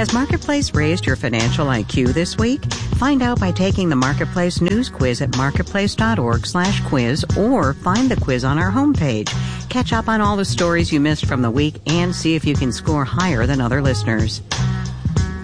Has Marketplace raised your financial IQ this week? Find out by taking the Marketplace News Quiz at marketplace.org/quiz or find the quiz on our homepage. Catch up on all the stories you missed from the week and see if you can score higher than other listeners.